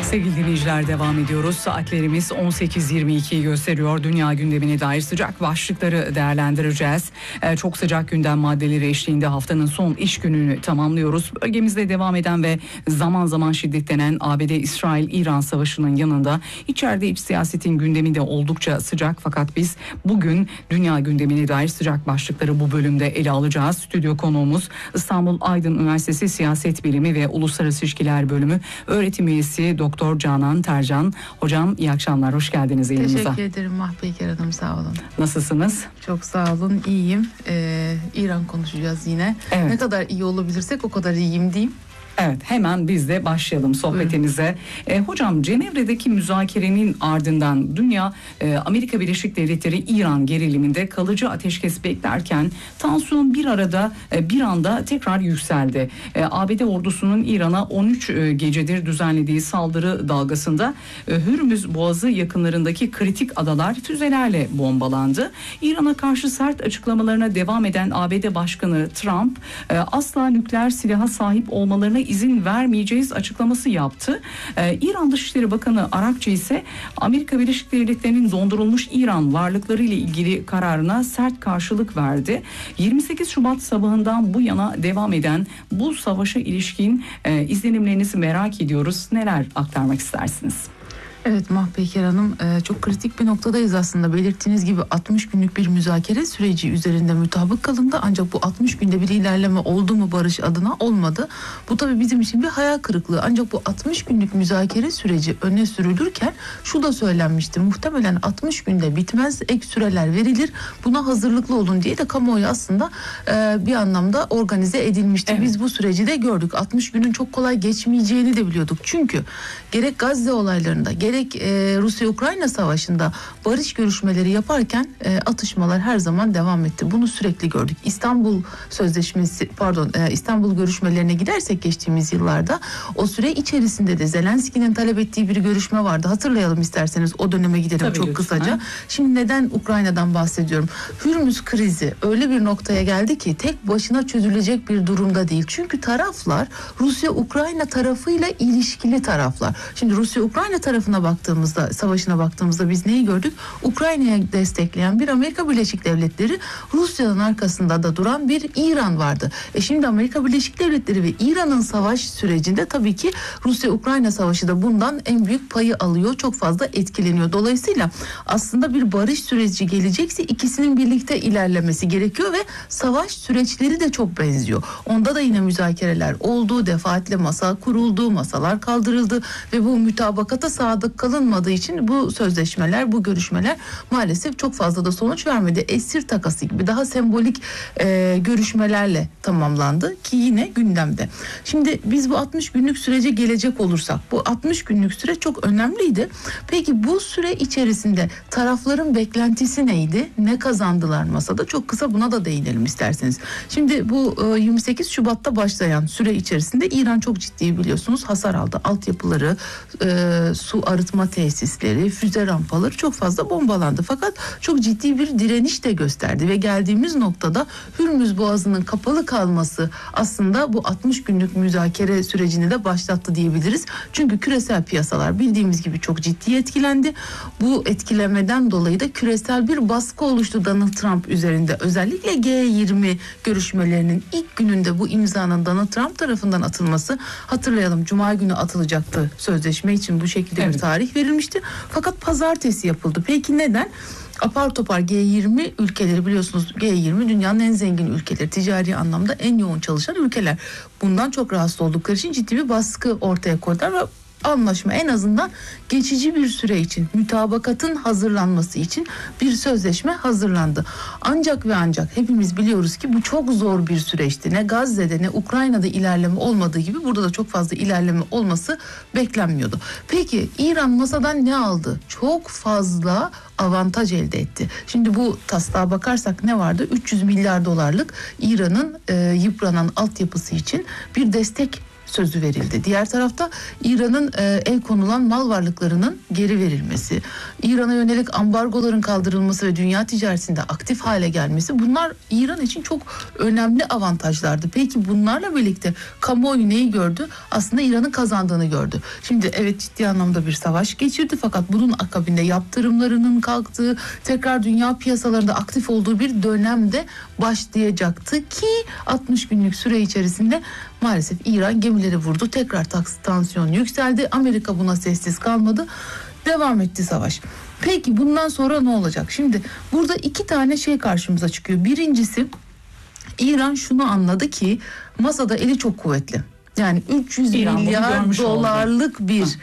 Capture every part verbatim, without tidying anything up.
Sevgili dinleyiciler, devam ediyoruz. Saatlerimiz on sekiz yirmi ikiyi gösteriyor. Dünya gündemine dair sıcak başlıkları değerlendireceğiz. Ee, çok sıcak gündem maddeleri eşliğinde haftanın son iş gününü tamamlıyoruz. Bölgemizde devam eden ve zaman zaman şiddetlenen A B D-İsrail-İran savaşının yanında içeride iç siyasetin gündemi de oldukça sıcak. Fakat biz bugün dünya gündemine dair sıcak başlıkları bu bölümde ele alacağız. Stüdyo konuğumuz İstanbul Aydın Üniversitesi Siyaset Bilimi ve Uluslararası İlişkiler Bölümü öğretim üyesi Doktor Canan Tercan. Hocam iyi akşamlar, hoş geldiniz yayınımıza. Teşekkür ederim Mahpeyker Hanım, sağ olun. Nasılsınız? Çok sağ olun, iyiyim. Ee, İran konuşacağız yine. Evet. Ne kadar iyi olabilirsek o kadar iyiyim diyeyim. Evet, hemen biz de başlayalım sohbetimize. E, hocam, Cenevre'deki müzakerenin ardından dünya e, Amerika Birleşik Devletleri İran geriliminde kalıcı ateşkes beklerken tansiyon bir arada e, bir anda tekrar yükseldi. E, A B D ordusunun İran'a on üç e, gecedir düzenlediği saldırı dalgasında e, Hürmüz Boğazı yakınlarındaki kritik adalar füzelerle bombalandı. İran'a karşı sert açıklamalarına devam eden A B D Başkanı Trump e, asla nükleer silaha sahip olmalarına izin vermeyeceğiz açıklaması yaptı. Ee, İran Dışişleri Bakanı Arakçı ise Amerika Birleşik Devletleri'nin dondurulmuş İran varlıkları ile ilgili kararına sert karşılık verdi. yirmi sekiz Şubat sabahından bu yana devam eden bu savaşa ilişkin e, izlenimlerinizi merak ediyoruz. Neler aktarmak istersiniz? Evet Mahpeyker Hanım, çok kritik bir noktadayız aslında. Belirttiğiniz gibi altmış günlük bir müzakere süreci üzerinde mutabık kalındı. Ancak bu altmış günde bir ilerleme oldu mu barış adına? Olmadı. Bu tabii bizim için bir hayal kırıklığı. Ancak bu altmış günlük müzakere süreci öne sürülürken şu da söylenmişti. Muhtemelen altmış günde bitmez, ek süreler verilir. Buna hazırlıklı olun diye de kamuoyu aslında bir anlamda organize edilmişti. Evet. Biz bu süreci de gördük. altmış günün çok kolay geçmeyeceğini de biliyorduk. Çünkü gerek Gazze olaylarında, gerek e, Rusya-Ukrayna savaşında barış görüşmeleri yaparken e, atışmalar her zaman devam etti. Bunu sürekli gördük. İstanbul Sözleşmesi, pardon e, İstanbul görüşmelerine gidersek geçtiğimiz yıllarda o süre içerisinde de Zelenski'nin talep ettiği bir görüşme vardı. Hatırlayalım isterseniz, o döneme gidelim. Tabii çok lütfen. Kısaca. Şimdi neden Ukrayna'dan bahsediyorum? Hürmüz krizi öyle bir noktaya geldi ki tek başına çözülecek bir durumda değil. Çünkü taraflar Rusya-Ukrayna tarafıyla ilişkili taraflar. Şimdi Rusya-Ukrayna tarafına baktığımızda, savaşına baktığımızda biz neyi gördük? Ukrayna'ya destekleyen bir Amerika Birleşik Devletleri, Rusya'nın arkasında da duran bir İran vardı. E şimdi Amerika Birleşik Devletleri ve İran'ın savaş sürecinde tabii ki Rusya-Ukrayna savaşı da bundan en büyük payı alıyor. Çok fazla etkileniyor. Dolayısıyla aslında bir barış süreci gelecekse ikisinin birlikte ilerlemesi gerekiyor ve savaş süreçleri de çok benziyor. Onda da yine müzakereler oldu, defaatle masa kuruldu, masalar kaldırıldı ve bu mütabakata sadık kalınmadığı için bu sözleşmeler, bu görüşmeler maalesef çok fazla da sonuç vermedi. Esir takası gibi daha sembolik e, görüşmelerle tamamlandı ki yine gündemde. Şimdi biz bu altmış günlük sürece gelecek olursak, bu altmış günlük süre çok önemliydi. Peki bu süre içerisinde tarafların beklentisi neydi? Ne kazandılar masada? Çok kısa buna da değinelim isterseniz. Şimdi bu e, yirmi sekiz Şubat'ta başlayan süre içerisinde İran çok ciddi, biliyorsunuz, hasar aldı. Altyapıları, e, su arıtma tesisleri, füze rampaları çok fazla bombalandı. Fakat çok ciddi bir direniş de gösterdi ve geldiğimiz noktada Hürmüz Boğazı'nın kapalı kalması aslında bu altmış günlük müzakere sürecini de başlattı diyebiliriz. Çünkü küresel piyasalar bildiğimiz gibi çok ciddi etkilendi. Bu etkilemeden dolayı da küresel bir baskı oluştu Donald Trump üzerinde. Özellikle G yirmi görüşmelerinin ilk gününde bu imzanın Donald Trump tarafından atılması, hatırlayalım, Cuma günü atılacaktı sözleşme için, bu şekilde evet. bir tarih verilmişti. Fakat pazartesi yapıldı. Peki neden? Apar topar G yirmi ülkeleri, biliyorsunuz G yirmi dünyanın en zengin ülkeleri, ticari anlamda en yoğun çalışan ülkeler. Bundan çok rahatsız oldukları için ciddi bir baskı ortaya koydular ve anlaşma en azından geçici bir süre için, mütabakatın hazırlanması için bir sözleşme hazırlandı. Ancak ve ancak hepimiz biliyoruz ki bu çok zor bir süreçti. Ne Gazze'de ne Ukrayna'da ilerleme olmadığı gibi burada da çok fazla ilerleme olması beklenmiyordu. Peki İran masadan ne aldı? Çok fazla avantaj elde etti. Şimdi bu taslağa bakarsak ne vardı? üç yüz milyar dolarlık İran'ın e, yıpranan altyapısı için bir destek sözü verildi. Diğer tarafta İran'ın e, el konulan mal varlıklarının geri verilmesi, İran'a yönelik ambargoların kaldırılması ve dünya ticaretinde aktif hale gelmesi, bunlar İran için çok önemli avantajlardı. Peki bunlarla birlikte kamuoyu neyi gördü? Aslında İran'ın kazandığını gördü. Şimdi evet, ciddi anlamda bir savaş geçirdi fakat bunun akabinde yaptırımlarının kalktığı, tekrar dünya piyasalarında aktif olduğu bir dönemde başlayacaktı ki altmış günlük süre içerisinde maalesef İran gemileri vurdu. Tekrar tansiyon yükseldi. Amerika buna sessiz kalmadı. Devam etti savaş. Peki bundan sonra ne olacak? Şimdi burada iki tane şey karşımıza çıkıyor. Birincisi, İran şunu anladı ki masada eli çok kuvvetli. Yani üç yüz İran milyar dolarlık oldu. bir Ha.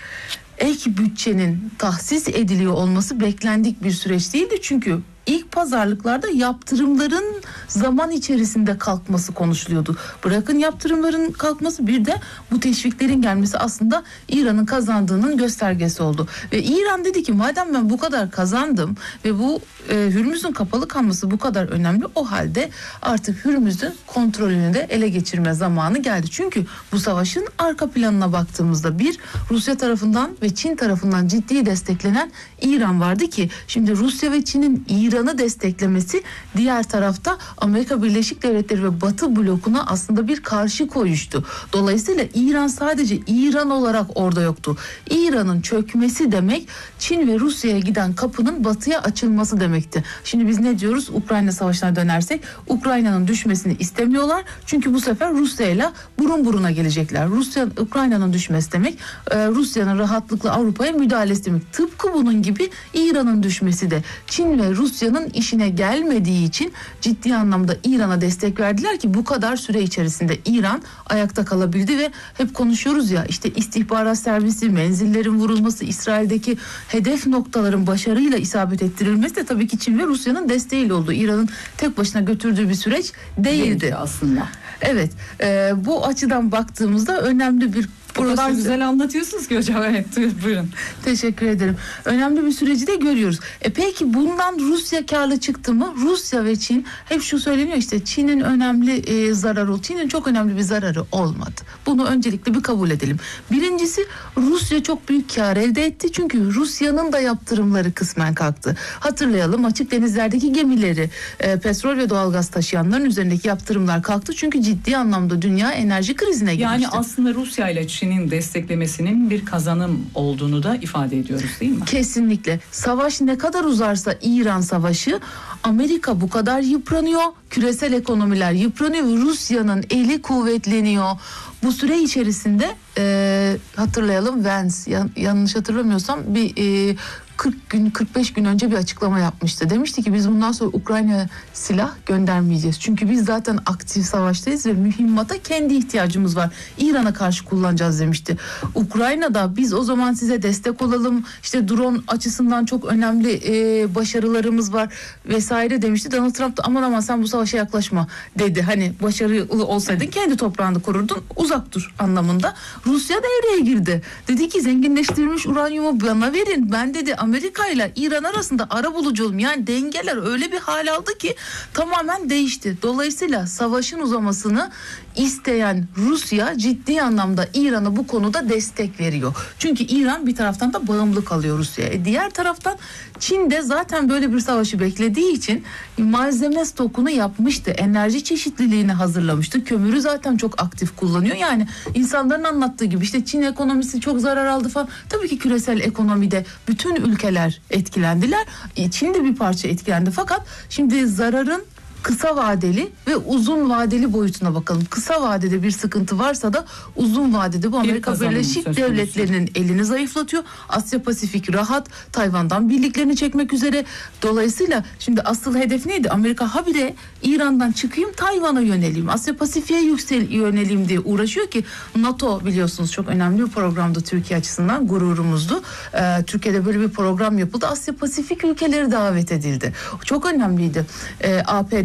ek bütçenin tahsis ediliyor olması beklendik bir süreç değildi. Çünkü ilk pazarlıklarda yaptırımların zaman içerisinde kalkması konuşuluyordu. Bırakın yaptırımların kalkması, bir de bu teşviklerin gelmesi aslında İran'ın kazandığının göstergesi oldu. Ve İran dedi ki madem ben bu kadar kazandım ve bu e, Hürmüz'ün kapalı kalması bu kadar önemli, o halde artık Hürmüz'ün kontrolünü de ele geçirme zamanı geldi. Çünkü bu savaşın arka planına baktığımızda bir Rusya tarafından ve Çin tarafından ciddi desteklenen İran vardı ki şimdi Rusya ve Çin'in İran'ı desteklemesi diğer tarafta Amerika Birleşik Devletleri ve Batı blokuna aslında bir karşı koyuştu. Dolayısıyla İran sadece İran olarak orada yoktu. İran'ın çökmesi demek Çin ve Rusya'ya giden kapının batıya açılması demekti. Şimdi biz ne diyoruz? Ukrayna savaşına dönersek Ukrayna'nın düşmesini istemiyorlar. Çünkü bu sefer Rusya'yla burun buruna gelecekler. Rusya, Ukrayna'nın düşmesi demek Rusya'nın rahatlıkla Avrupa'ya müdahalesi demek. Tıpkı bunun gibi İran'ın düşmesi de Çin ve Rusya'nın işine gelmediği için ciddi anlamda İran'a destek verdiler ki bu kadar süre içerisinde İran ayakta kalabildi ve hep konuşuyoruz ya, işte istihbarat servisi, menzillerin vurulması, İsrail'deki hedef noktaların başarıyla isabet ettirilmesi de tabii ki Çin ve Rusya'nın desteğiyle oldu. İran'ın tek başına götürdüğü bir süreç değildi. Değildi aslında. Evet, e, bu açıdan baktığımızda önemli bir O kadar proses. güzel anlatıyorsunuz ki hocam. Evet, buyurun. Teşekkür ederim. Önemli bir süreci de görüyoruz. E peki bundan Rusya karlı çıktı mı? Rusya ve Çin, hep şu söyleniyor işte, Çin'in önemli e, zararı, Çin'in çok önemli bir zararı olmadı. Bunu öncelikle bir kabul edelim. Birincisi, Rusya çok büyük kar elde etti. Çünkü Rusya'nın da yaptırımları kısmen kalktı. Hatırlayalım, açık denizlerdeki gemileri, e, petrol ve doğalgaz taşıyanların üzerindeki yaptırımlar kalktı. Çünkü ciddi anlamda dünya enerji krizine girmişti. Yani aslında Rusya ile Çin'in desteklemesinin bir kazanım olduğunu da ifade ediyoruz, değil mi? Kesinlikle. Savaş ne kadar uzarsa İran savaşı, Amerika bu kadar yıpranıyor. Küresel ekonomiler yıpranıyor. Rusya'nın eli kuvvetleniyor. Bu süre içerisinde e, hatırlayalım, Vance, yan, yanlış hatırlamıyorsam bir e, kırk gün kırk beş gün önce bir açıklama yapmıştı. Demişti ki biz bundan sonra Ukrayna'ya silah göndermeyeceğiz. Çünkü biz zaten aktif savaştayız ve mühimmata kendi ihtiyacımız var. İran'a karşı kullanacağız demişti. Ukrayna'da biz o zaman size destek olalım. İşte drone açısından çok önemli e, başarılarımız var vesaire demişti. Donald Trump da aman aman sen bu savaşa yaklaşma dedi. Hani başarılı olsaydın kendi toprağını korurdun, uzak dur anlamında. Rusya devreye girdi. Dedi ki zenginleştirilmiş uranyumu bana verin. Ben dedi Amerika ile İran arasında arabulucu olum. Yani dengeler öyle bir hal aldı ki tamamen değişti. Dolayısıyla savaşın uzamasını isteyen Rusya ciddi anlamda İran'a bu konuda destek veriyor. Çünkü İran bir taraftan da bağımlı kalıyor Rusya'ya. E diğer taraftan Çin de zaten böyle bir savaşı beklediği için malzeme stokunu yapmıştı. Enerji çeşitliliğini hazırlamıştı. Kömürü zaten çok aktif kullanıyor. Yani insanların anlattığı gibi işte Çin ekonomisi çok zarar aldı falan. Tabii ki küresel ekonomide bütün ülkeler etkilendiler. E Çin de bir parça etkilendi. Fakat şimdi zararın kısa vadeli ve uzun vadeli boyutuna bakalım. Kısa vadede bir sıkıntı varsa da uzun vadede bu Amerika Birleşik Devletleri'nin elini zayıflatıyor. Asya Pasifik rahat, Tayvan'dan birliklerini çekmek üzere. Dolayısıyla şimdi asıl hedef neydi? Amerika habire İran'dan çıkayım, Tayvan'a yöneleyim, Asya Pasifik'e yüksel yöneleyim diye uğraşıyor ki NATO biliyorsunuz çok önemli bir programdı Türkiye açısından, gururumuzdu. Ee, Türkiye'de böyle bir program yapıldı. Asya Pasifik ülkeleri davet edildi. Çok önemliydi. Ee, A P dört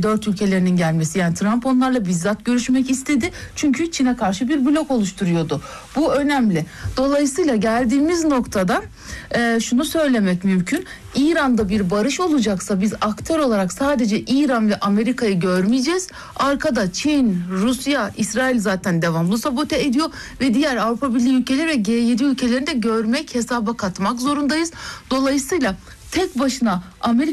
dört ülkelerinin gelmesi. Yani Trump onlarla bizzat görüşmek istedi. Çünkü Çin'e karşı bir blok oluşturuyordu. Bu önemli. Dolayısıyla geldiğimiz noktada e, şunu söylemek mümkün. İran'da bir barış olacaksa biz aktör olarak sadece İran ve Amerika'yı görmeyeceğiz. Arkada Çin, Rusya, İsrail zaten devamlı sabote ediyor ve diğer Avrupa Birliği ülkeleri ve G yedi ülkelerini de görmek, hesaba katmak zorundayız. Dolayısıyla tek başına Amerika